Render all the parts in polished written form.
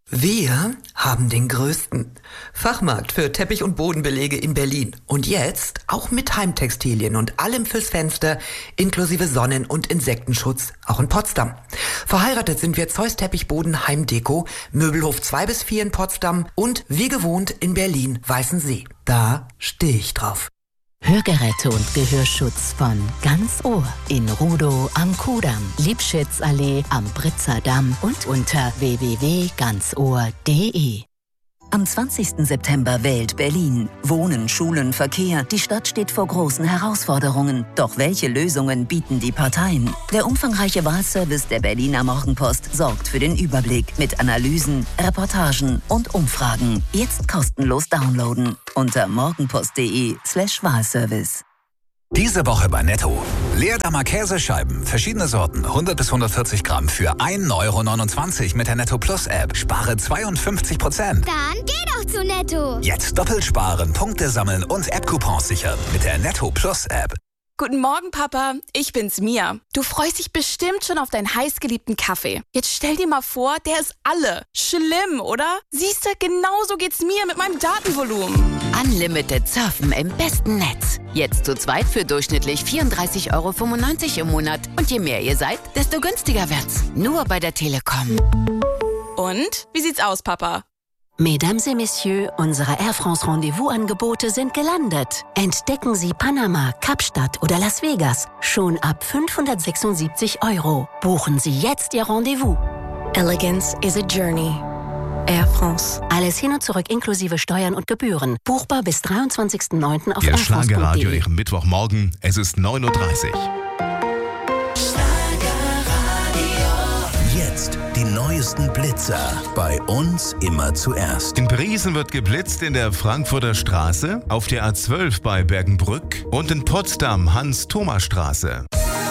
Wir haben den größten Fachmarkt für Teppich- und Bodenbelege in Berlin. Und jetzt auch mit Heimtextilien und allem fürs Fenster, inklusive Sonnen- und Insektenschutz, auch in Potsdam. Verheiratet sind wir Zeus Teppichboden Heimdeko, Möbelhof 2-4 in Potsdam und wie gewohnt in Berlin Weißensee. Da stehe ich drauf. Hörgeräte und Gehörschutz von Ganz Ohr in Rudow am Kudamm, Liebschitzallee am Britzer Damm und unter www.ganzohr.de. Am 20. September wählt Berlin. Wohnen, Schulen, Verkehr. Die Stadt steht vor großen Herausforderungen. Doch welche Lösungen bieten die Parteien? Der umfangreiche Wahlservice der Berliner Morgenpost sorgt für den Überblick mit Analysen, Reportagen und Umfragen. Jetzt kostenlos downloaden unter morgenpost.de/Wahlservice. Diese Woche bei Netto. Leerdammer Käsescheiben, verschiedene Sorten, 100 bis 140 Gramm für 1,29 € mit der Netto Plus App. Spare 52%. Dann geh doch zu Netto. Jetzt doppelt sparen, Punkte sammeln und App-Coupons sichern mit der Netto Plus App. Guten Morgen, Papa. Ich bin's, Mia. Du freust dich bestimmt schon auf deinen heißgeliebten Kaffee. Jetzt stell dir mal vor, der ist alle. Schlimm, oder? Siehst du, genauso geht's mir mit meinem Datenvolumen. Unlimited Surfen im besten Netz. Jetzt zu zweit für durchschnittlich 34,95 € im Monat. Und je mehr ihr seid, desto günstiger wird's. Nur bei der Telekom. Und? Wie sieht's aus, Papa? Mesdames et Messieurs, unsere Air France Rendezvous-Angebote sind gelandet. Entdecken Sie Panama, Kapstadt oder Las Vegas schon ab 576 €. Buchen Sie jetzt Ihr Rendezvous. Elegance is a journey. Air France. Alles hin und zurück inklusive Steuern und Gebühren. Buchbar bis 23.09. auf Ihr airfrance.de. Schlagerradio Ihrem Mittwochmorgen. Es ist 9:30 Uhr. Jetzt die neuesten Blitzer. Bei uns immer zuerst. In Briesen wird geblitzt in der Frankfurter Straße, auf der A12 bei Bergenbrück und in Potsdam Hans-Thoma-Straße.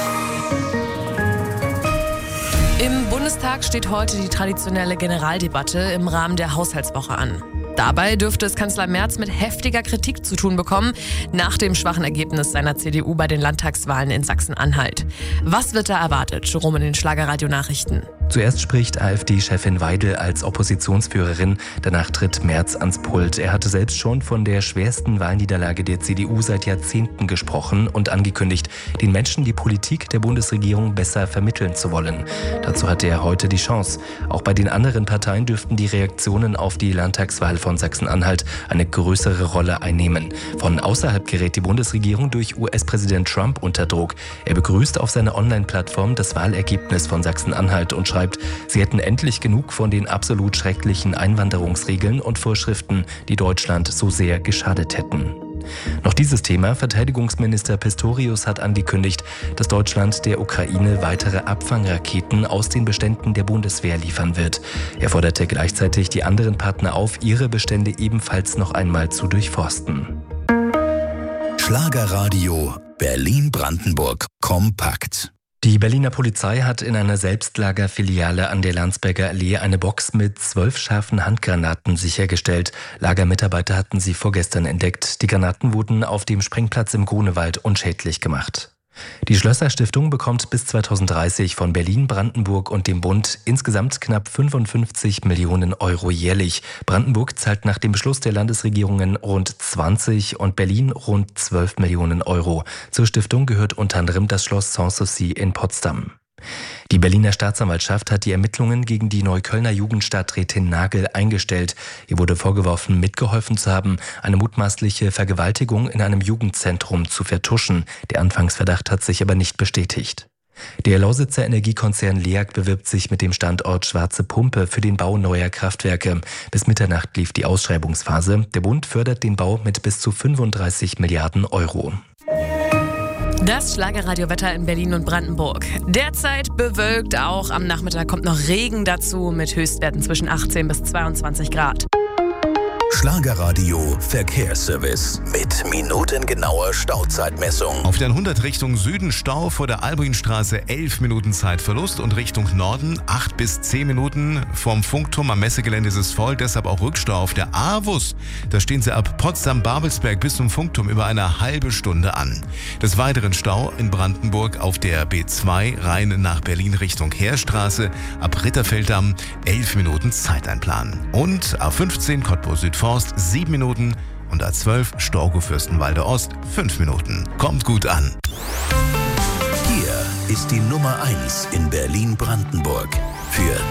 Im Bundestag steht heute die traditionelle Generaldebatte im Rahmen der Haushaltswoche an. Dabei dürfte es Kanzler Merz mit heftiger Kritik zu tun bekommen, nach dem schwachen Ergebnis seiner CDU bei den Landtagswahlen in Sachsen-Anhalt. Was wird da erwartet? Jerome in den Schlagerradio-Nachrichten. Zuerst spricht AfD-Chefin Weidel als Oppositionsführerin, danach tritt Merz ans Pult. Er hatte selbst schon von der schwersten Wahlniederlage der CDU seit Jahrzehnten gesprochen und angekündigt, den Menschen die Politik der Bundesregierung besser vermitteln zu wollen. Dazu hatte er heute die Chance. Auch bei den anderen Parteien dürften die Reaktionen auf die Landtagswahl von Sachsen-Anhalt eine größere Rolle einnehmen. Von außerhalb gerät die Bundesregierung durch US-Präsident Trump unter Druck. Er begrüßt auf seiner Online-Plattform das Wahlergebnis von Sachsen-Anhalt und schreibt, sie hätten endlich genug von den absolut schrecklichen Einwanderungsregeln und Vorschriften, die Deutschland so sehr geschadet hätten. Noch dieses Thema. Verteidigungsminister Pistorius hat angekündigt, dass Deutschland der Ukraine weitere Abfangraketen aus den Beständen der Bundeswehr liefern wird. Er forderte gleichzeitig die anderen Partner auf, ihre Bestände ebenfalls noch einmal zu durchforsten. Schlagerradio Berlin-Brandenburg kompakt. Die Berliner Polizei hat in einer Selbstlagerfiliale an der Landsberger Allee eine Box mit 12 scharfen Handgranaten sichergestellt. Lagermitarbeiter hatten sie vorgestern entdeckt. Die Granaten wurden auf dem Sprengplatz im Grunewald unschädlich gemacht. Die Schlösser-Stiftung bekommt bis 2030 von Berlin, Brandenburg und dem Bund insgesamt knapp 55 Millionen € jährlich. Brandenburg zahlt nach dem Beschluss der Landesregierungen rund 20 und Berlin rund 12 Millionen €. Zur Stiftung gehört unter anderem das Schloss Sanssouci in Potsdam. Die Berliner Staatsanwaltschaft hat die Ermittlungen gegen die Neuköllner Jugendstadträtin Nagel eingestellt. Ihr wurde vorgeworfen, mitgeholfen zu haben, eine mutmaßliche Vergewaltigung in einem Jugendzentrum zu vertuschen. Der Anfangsverdacht hat sich aber nicht bestätigt. Der Lausitzer Energiekonzern LEAG bewirbt sich mit dem Standort Schwarze Pumpe für den Bau neuer Kraftwerke. Bis Mitternacht lief die Ausschreibungsphase. Der Bund fördert den Bau mit bis zu 35 Milliarden €. Das Schlagerradiowetter in Berlin und Brandenburg. Derzeit bewölkt, auch am Nachmittag kommt noch Regen dazu mit Höchstwerten zwischen 18 bis 22 Grad. Schlagerradio Verkehrsservice mit minutengenauer Stauzeitmessung. Auf der 100 Richtung Süden Stau vor der Albrinstraße 11 Minuten Zeitverlust und Richtung Norden 8 bis 10 Minuten. Vom Funkturm am Messegelände ist es voll, deshalb auch Rückstau auf der AWUS. Da stehen sie ab Potsdam-Babelsberg bis zum Funkturm über eine halbe Stunde an. Des Weiteren Stau in Brandenburg auf der B2 Rhein nach Berlin Richtung Heerstraße ab Ritterfelddamm 11 Minuten Zeiteinplan. Und A15 Cottbus Südforst 7 Minuten und A12 Storkow-Fürstenwalde Ost 5 Minuten. Kommt gut an. Hier ist die Nummer 1 in Berlin-Brandenburg. Für